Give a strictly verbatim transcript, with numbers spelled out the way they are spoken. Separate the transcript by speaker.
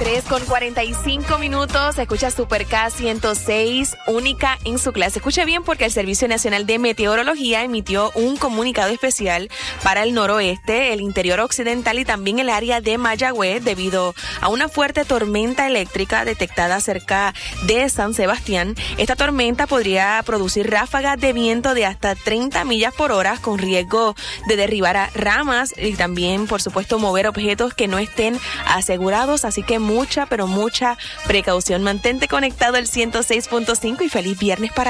Speaker 1: tres con cuarenta y cinco minutos, escucha Super K ciento seis, única en su clase. Escuche bien porque el Servicio Nacional de Meteorología emitió un comunicado especial para el noroeste, el interior occidental y también el área de Mayagüez debido a una fuerte tormenta eléctrica detectada cerca de San Sebastián. Esta tormenta podría producir ráfagas de viento de hasta treinta millas por hora con riesgo de derribar a ramas y también, por supuesto, mover objetos que no estén asegurados, así que mucha, pero mucha precaución. Mantente conectado al ciento seis punto cinco y feliz viernes para